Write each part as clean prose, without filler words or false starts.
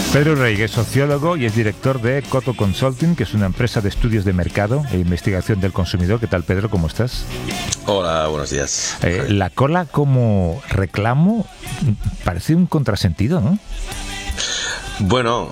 Pedro Rey es sociólogo y es director de Coto Consulting, que es una empresa de estudios de mercado e investigación del consumidor. ¿Qué tal, Pedro? ¿Cómo estás? Hola, buenos días. La cola como reclamo parece un contrasentido, ¿no? Bueno,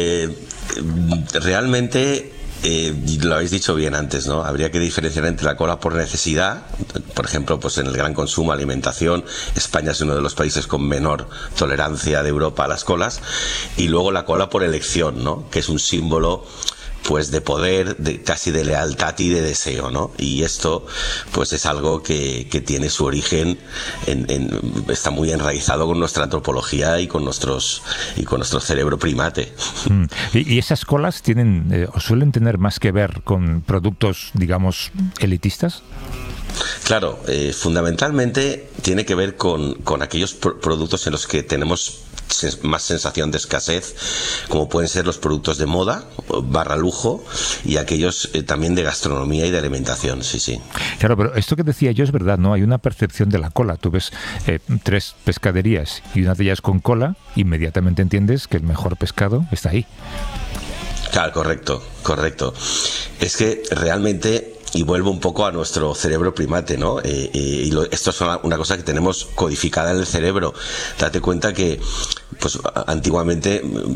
realmente... lo habéis dicho bien antes, ¿no? Habría que diferenciar entre la cola por necesidad. Por ejemplo, pues en el gran consumo, alimentación, España es uno de los países con menor tolerancia de Europa a las colas, y luego la cola por elección, ¿no? Que es un símbolo pues de poder, casi de lealtad y de deseo, ¿no? Y esto pues es algo que tiene su origen está muy enraizado con nuestra antropología y con nuestro cerebro primate. ¿Y esas colas tienen o suelen tener más que ver con productos, digamos, elitistas? Claro, fundamentalmente tiene que ver con aquellos productos en los que tenemos más sensación de escasez, como pueden ser los productos de moda, barra lujo, y aquellos también de gastronomía y de alimentación, sí. Claro, pero esto que decía yo es verdad, ¿no? Hay una percepción de la cola. Tú ves 3 pescaderías y una de ellas con cola, inmediatamente entiendes que el mejor pescado está ahí. Claro, correcto. Es que realmente... Y vuelvo un poco a nuestro cerebro primate, ¿no? Esto es una cosa que tenemos codificada en el cerebro. Date cuenta que, pues, antiguamente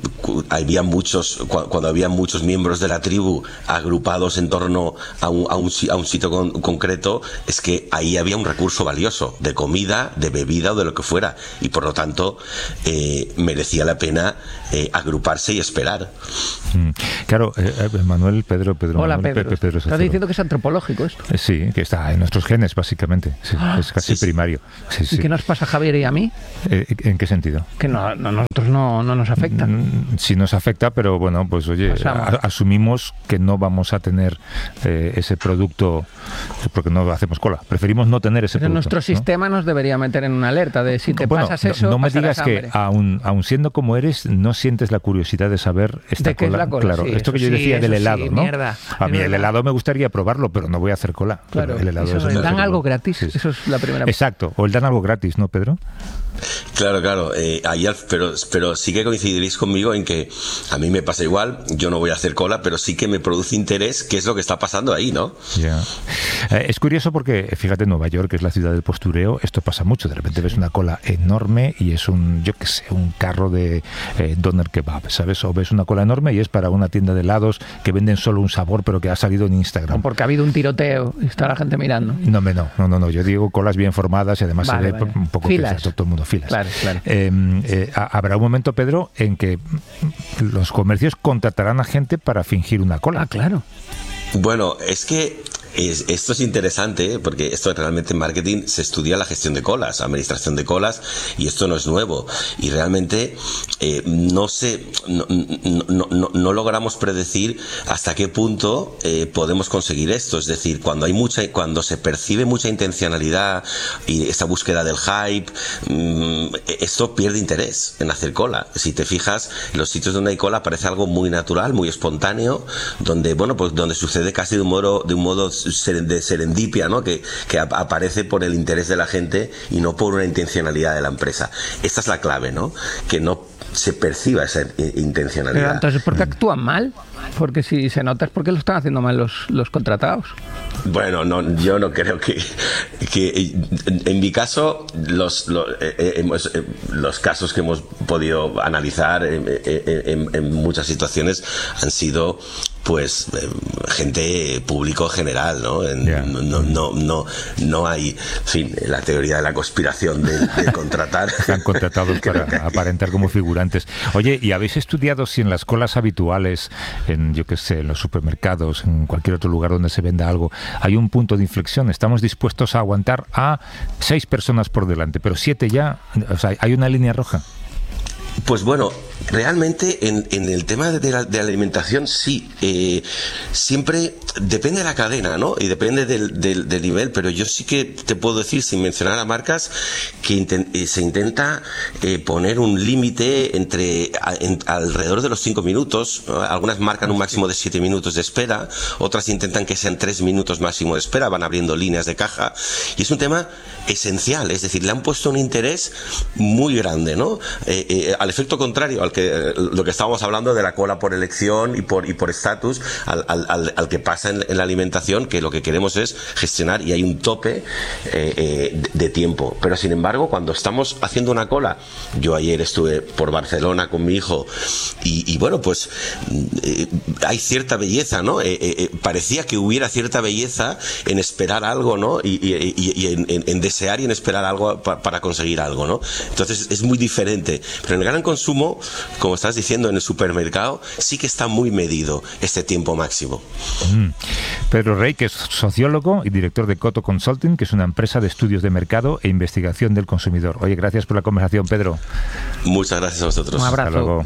cuando había muchos miembros de la tribu agrupados en torno a un sitio concreto, es que ahí había un recurso valioso, de comida, de bebida o de lo que fuera, y por lo tanto merecía la pena agruparse y esperar. Claro, Manuel, Pedro. Hola, Manuel, Pedro. Pedro ¿Estás diciendo que es antropológico esto? Sí, que está en nuestros genes, básicamente. Sí, es casi primario. Sí. ¿Y qué nos pasa a Javier y a mí? ¿En qué sentido? Que nosotros no nos afecta. Sí nos afecta, pero bueno, pues oye, asumimos que no vamos a tener ese producto porque no hacemos cola. Preferimos no tener ese producto. Nuestro sistema nos debería meter en una alerta de si te pasas eso, no me digas hambre. Que aun siendo como eres, no sientes la curiosidad de saber esta ¿De qué cola. Es la cola? Claro, sí, esto que yo decía del helado, ¿no? Mierda, a mí el helado me gustaría probarlo, pero no voy a hacer cola. Claro, el helado dan algo gratis, sí. Eso es la primera. Exacto, o el dan algo gratis, ¿no, Pedro? Claro, pero sí que coincidiréis conmigo en que a mí me pasa igual, yo no voy a hacer cola, pero sí que me produce interés qué es lo que está pasando ahí, ¿no? Ya. Es curioso porque, fíjate, Nueva York, que es la ciudad del postureo, esto pasa mucho, de repente ves una cola enorme y es un carro de doner kebab, ¿sabes? O ves una cola enorme y es para una tienda de helados que venden solo un sabor, pero que ha salido en Instagram. O porque ha habido un tiroteo y está la gente mirando. No, yo digo colas bien formadas y además se ve un poco filas. Que todo el mundo filas. Claro. Habrá un momento, Pedro, en que los comercios contratarán a gente para fingir una cola. Ah, claro. Bueno, es que esto es interesante porque esto realmente en marketing se estudia la gestión de colas, administración de colas, y esto no es nuevo. Y realmente no logramos predecir hasta qué punto podemos conseguir esto. Es decir, cuando se percibe mucha intencionalidad y esta búsqueda del hype, esto pierde interés en hacer cola. Si te fijas, en los sitios donde hay cola parece algo muy natural, muy espontáneo, donde sucede casi de un modo de serendipia, ¿no? Que aparece por el interés de la gente y no por una intencionalidad de la empresa. Esta es la clave, ¿no? Que no se perciba esa intencionalidad. Pero entonces, ¿por qué actúan mal? Porque si se nota es porque lo están haciendo mal los contratados. Bueno, yo no creo que en mi caso los casos que hemos podido analizar en muchas situaciones han sido pues gente público general, ¿no? No hay, en fin, la teoría de la conspiración de contratar. Están contratados para aparentar como figurantes. Oye, ¿y habéis estudiado si en las colas habituales, en los supermercados, en cualquier otro lugar donde se venda algo, hay un punto de inflexión? ¿Estamos dispuestos a aguantar a 6 personas por delante, pero 7 ya? O sea, ¿hay una línea roja? Pues bueno, realmente en el tema de la alimentación sí, siempre depende de la cadena, ¿no? Y depende del nivel, pero yo sí que te puedo decir, sin mencionar a marcas, que se intenta poner un límite alrededor de los 5 minutos. Algunas marcan un máximo de 7 minutos de espera, otras intentan que sean 3 minutos máximo de espera, van abriendo líneas de caja, y es un tema esencial, es decir, le han puesto un interés muy grande, ¿no? Al efecto contrario al que lo que estábamos hablando de la cola por elección y por estatus, al que pasa en la alimentación, que lo que queremos es gestionar, y hay un tope de tiempo. Pero sin embargo, cuando estamos haciendo una cola, yo ayer estuve por Barcelona con mi hijo y bueno, pues hay cierta belleza, ¿no? Parecía que hubiera cierta belleza en esperar algo, ¿no? Y en desear y en esperar algo para conseguir algo, ¿no? Entonces es muy diferente. Pero en el gran consumo, como estás diciendo, en el supermercado sí que está muy medido este tiempo máximo. Pedro Rey, que es sociólogo y director de Coto Consulting, que es una empresa de estudios de mercado e investigación del consumidor. Oye, gracias por la conversación, Pedro. Muchas gracias a vosotros. Un abrazo. Hasta luego.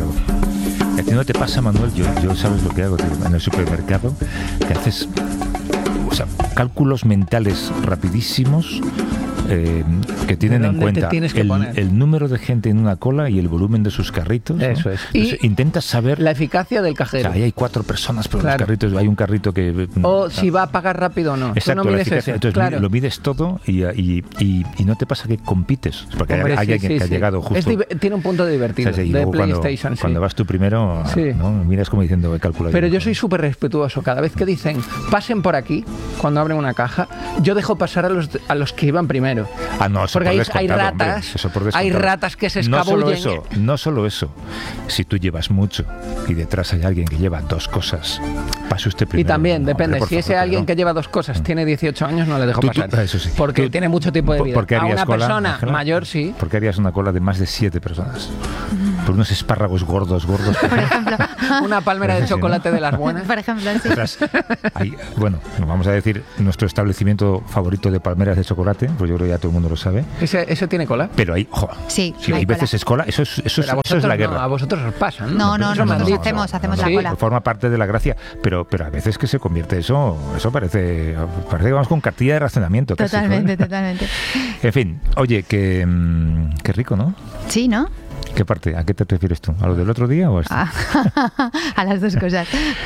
¿A ti no te pasa, Manuel? Yo sabes lo que hago, tío, en el supermercado, que haces, o sea, cálculos mentales rapidísimos que tienen en cuenta el número de gente en una cola y el volumen de sus carritos, ¿no? Eso es. Entonces, intentas saber la eficacia del cajero. O sea, ahí hay 4 personas, pero los carritos, hay un carrito que... O si va a pagar rápido o no. Exacto, tú no mides la eficacia. eso. Entonces claro. lo mides todo y no te pasa que compites. Porque Hombre, hay alguien que ha llegado justo... tiene un punto divertido, O sea, de PlayStation. Cuando vas tú primero, sí, ¿no? Miras como diciendo, he calculado. Pero yo soy súper respetuoso. Cada vez que dicen, pasen por aquí, cuando abren una caja, yo dejo pasar a los que iban primero. Ah, no, eso porque por hay descontado, ratas, hombre, eso por hay descontado. ratas que se escabullen. No solo eso. Si tú llevas mucho y detrás hay alguien que lleva 2 cosas, pase usted primero. Y también, depende, hombre, si ese alguien que lleva 2 cosas tiene 18 años, no le dejo pasar. Eso sí. Porque tiene mucho tiempo de vida. ¿Por qué A harías una cola, persona Ángela? mayor, sí. ¿Por qué harías una cola de más de 7 personas? Por unos espárragos gordos. Por ejemplo. Una palmera de chocolate de las buenas. Por ejemplo, sí. Bueno, vamos a decir nuestro establecimiento favorito de palmeras de chocolate, pues yo creo que ya todo el mundo lo sabe. ¿Ese tiene cola? Pero hay, Sí, si hay veces es cola, eso es la guerra. No, a vosotros os pasa, ¿no? No, Eso me han nosotros dicho. hacemos la cola. Forma parte de la gracia, pero a veces que se convierte eso parece que vamos con cartilla de racionamiento. Casi, Totalmente, ¿no? totalmente. En fin, oye, qué rico, ¿no? Sí, ¿no? ¿Qué parte? ¿A qué te refieres tú? ¿A lo del otro día o a esto? A las 2 cosas.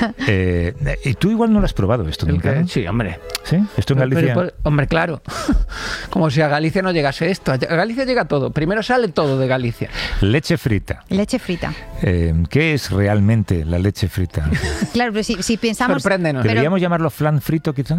Y tú igual no lo has probado esto nunca, ¿no? Sí, hombre. ¿Sí? ¿Esto en Galicia? Hombre, claro. Como si a Galicia no llegase esto. A Galicia llega todo. Primero sale todo de Galicia. Leche frita. Leche frita. ¿Qué es realmente la leche frita? Claro, pero si pensamos... Sorpréndenos. ¿Deberíamos llamarlo flan frito quizá?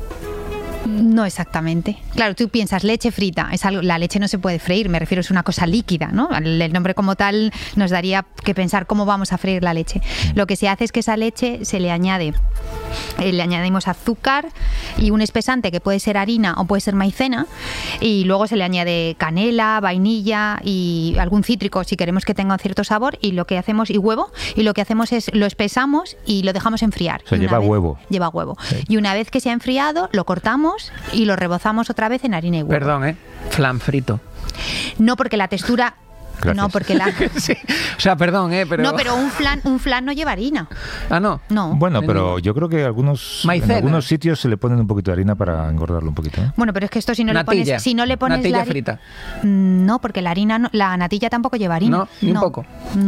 No exactamente. Claro, tú piensas leche frita, es algo, la leche no se puede freír, me refiero, es una cosa líquida, ¿no? El nombre como tal nos daría que pensar cómo vamos a freír la leche. Lo que se hace es que esa leche se le añadimos azúcar y un espesante que puede ser harina o puede ser maicena, y luego se le añade canela, vainilla y algún cítrico si queremos que tenga un cierto sabor, y lo que hacemos, y huevo, y lo que hacemos es lo espesamos y lo dejamos enfriar. O sea, lleva huevo. Lleva huevo. Sí. Y una vez que se ha enfriado, lo cortamos y lo rebozamos otra vez en harina y huevo. Perdón, flan frito. No, porque la textura... Gracias. No, porque la... Sí. O sea, perdón, pero... No, pero un flan no lleva harina. Ah, ¿no? No. Bueno, pero yo creo que en algunos sitios se le ponen un poquito de harina para engordarlo un poquito, ¿eh? Bueno, pero es que esto si no natilla. le pones natilla la frita. No, porque la harina, la natilla tampoco lleva harina. No, ni un poco.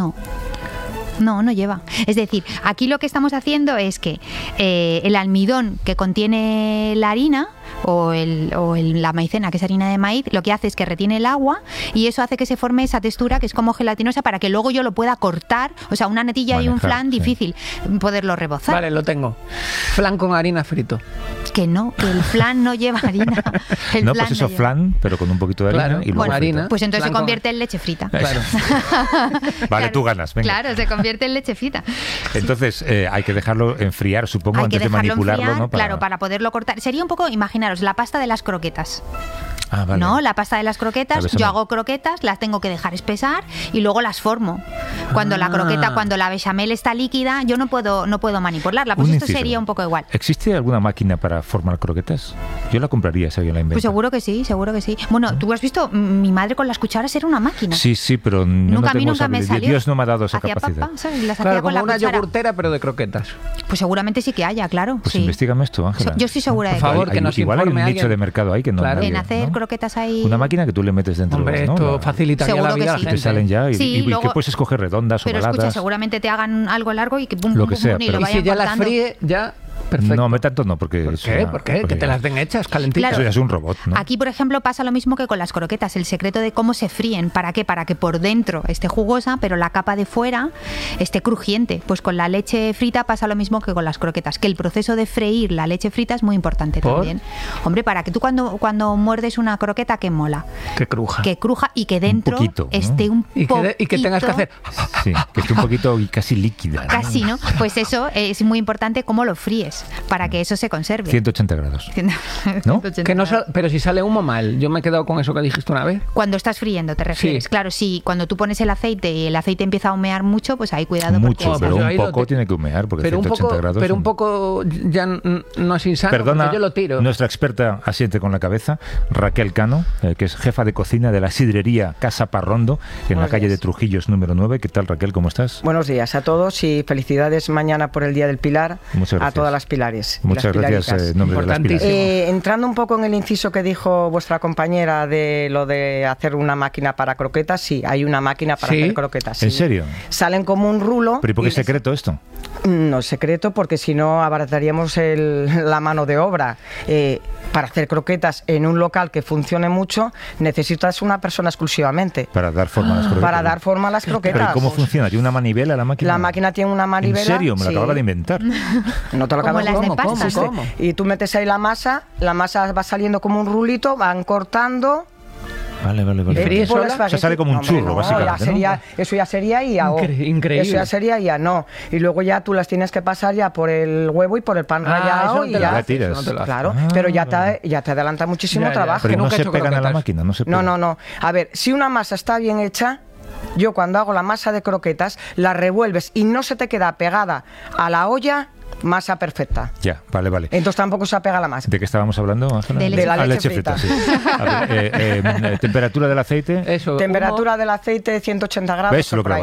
No lleva. Es decir, aquí lo que estamos haciendo es que el almidón que contiene la harina o la maicena, que es harina de maíz, lo que hace es que retiene el agua y eso hace que se forme esa textura que es como gelatinosa para que luego yo lo pueda cortar. O sea, una natilla y un flan, difícil poderlo rebozar. Vale, lo tengo. Flan con harina frito. Que no, que el flan no lleva harina. No, pues eso, flan, pero con un poquito de harina, Claro, y luego bueno, harina. pues entonces Flan se convierte en leche frita. Claro. Vale, Claro, tú ganas, venga. Claro, se convierte en leche frita. Entonces, hay que dejarlo enfriar, supongo, Hay antes que de dejarlo manipularlo, enfriar, ¿no? claro, para poderlo cortar. Sería un poco, imaginaros, la pasta de las croquetas. Ah, vale. ¿No? La pasta de las croquetas, Claro, yo hago croquetas, las tengo que dejar espesar y luego las formo. Cuando la croqueta, cuando la bechamel está líquida, yo no puedo manipularla. Pues Un esto inciso. sería un poco igual. ¿Existe alguna máquina para formar croquetas? Yo la compraría si alguien la inventa. Pues seguro que sí, seguro que sí. Bueno, tú has visto, mi madre con las cucharas era una máquina. Sí, pero a mí nunca me habilidad. salió. Dios no me ha dado esa Hacía capacidad. papá, ¿sabes? Las Claro, hacía con como la una cuchara. yogurtera, pero de croquetas. Pues seguramente sí que haya, claro. Pues sí. investígame esto, Ángela. Yo estoy segura de Por que favor, que nos igual hay un informe nicho alguien. de mercado ahí que no. Claro. nadie, en hacer ¿no? croquetas ahí. Una máquina que tú le metes dentro. Hombre, ¿no? esto facilitaría Seguro la vida que a la sí. Te gente. salen ya y, Sí, y luego- que puedes escoger redondas, Pero escucha, ovaladas. seguramente te hagan algo largo y que pum, Lo pum, que sea, pum, y pero- lo Y vayan si ya las cortando. fríe, ya... Perfecto. No, me tanto no, porque... ¿Por es qué? una- ¿Por qué? Que porque te las den hechas, calentitas. Claro. Eso ya es un robot, ¿no? Aquí, por ejemplo, pasa lo mismo que con las croquetas. El secreto de cómo se fríen. ¿Para qué? Para que por dentro esté jugosa, pero la capa de fuera esté crujiente. Pues con la leche frita pasa lo mismo que con las croquetas. Que el proceso de freír la leche frita es muy importante ¿Por? también. Hombre, para que tú cuando muerdes una croqueta, que mola. Que cruja. Que cruja y que dentro poquito, ¿no? esté un Y poquito... que tengas que hacer... Sí, que esté un poquito y casi líquida. ¿no? Casi, ¿no? Pues eso es muy importante cómo lo fríes, para que eso se conserve. 180 grados. ¿No? 180 Que no grados. pero si sale humo mal. Yo me he quedado con eso que dijiste una vez. Cuando estás friendo, te refieres. Sí. Claro, sí, cuando tú pones el aceite y el aceite empieza a humear mucho, pues ahí cuidado. Mucho, porque pero yo un ahí lo poco te- tiene que humear, porque Pero un 180 poco, grados... pero un poco ya no es insano. Perdona, porque yo lo tiro. nuestra experta asiente con la cabeza, Raquel Cano, que es jefa de cocina de la sidrería Casa Parrondo, en la Buenos calle de días. Trujillos número 9. ¿Qué tal, Raquel? ¿Cómo estás? Buenos días a todos y felicidades mañana por el Día del Pilar Muchas a gracias. todas las pilares. y Muchas las gracias pilaritas. en nombre de las Importantísimo. pilares. Entrando un poco en el inciso que dijo vuestra compañera de lo de hacer una máquina para croquetas, sí, hay una máquina para ¿Sí? hacer croquetas. ¿En sí. serio? Salen como un rulo. ¿Pero y por qué y es secreto esto? No es secreto, porque si no abarataríamos la mano de obra. Para hacer croquetas en un local que funcione mucho, necesitas una persona exclusivamente. Para dar forma a las croquetas. Para dar forma a las croquetas. ¿Pero y cómo funciona? ¿Tiene una manivela la máquina? La máquina tiene una manivela. ¿En serio? Me lo sí. acababa de inventar. No te lo Como acabas las de ¿cómo? pasta. Sí, sí. ¿Cómo? Y tú metes ahí la masa va saliendo como un rulito, van cortando. Vale. ¿Y fríes Por el sola? espagueti. O sea, sale como un Hombre, churro, no, básicamente, ya sería, ¿no? Eso ya sería IA. Increíble. Eso ya sería IA, no. Y luego ya tú las tienes que pasar ya por el huevo y por el pan Ah, rallado. eso no y te lo ya. haces, tiras. eso no te lo haces. Claro, Ah, pero ya vale. te adelanta muchísimo Ya, ya. trabajo. Pero que no nunca he se hecho pegan a la croquetas. máquina, no se No, pegan. no. A ver, si una masa está bien hecha, yo cuando hago la masa de croquetas, la revuelves y no se te queda pegada a la olla, masa perfecta. Ya, vale. Entonces tampoco se apega la masa. ¿De qué estábamos hablando, Ángela? De leche De la Ah, leche frita, frita. sí. A ver, temperatura del aceite. Eso, Temperatura humo. del aceite 180 grados. ¿Ves lo que por ahí.